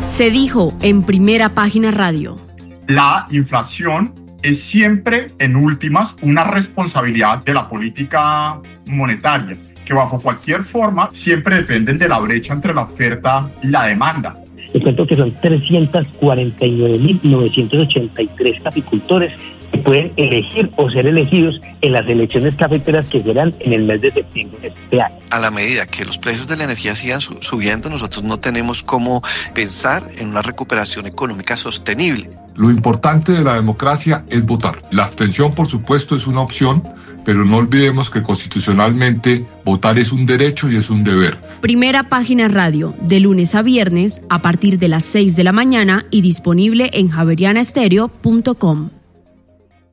Se dijo en Primera Página Radio. La inflación es siempre, en últimas, una responsabilidad de la política monetaria, que bajo cualquier forma siempre dependen de la brecha entre la oferta y la demanda. Les cuento que son 349.983 caficultores que pueden elegir o ser elegidos en las elecciones cafeteras que serán en el mes de septiembre de este año. A la medida que los precios de la energía sigan subiendo, nosotros no tenemos cómo pensar en una recuperación económica sostenible. Lo importante de la democracia es votar. La abstención, por supuesto, es una opción, pero no olvidemos que constitucionalmente votar es un derecho y es un deber. Primera Página Radio, de lunes a viernes, a partir de las 6 de la mañana y disponible en javerianaestereo.com.